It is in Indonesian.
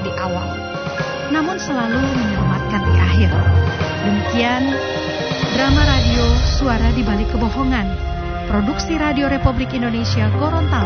di awal, namun selalu menyelamatkan di akhir. Demikian drama radio Suara di Balik Kebohongan, produksi Radio Republik Indonesia Gorontalo.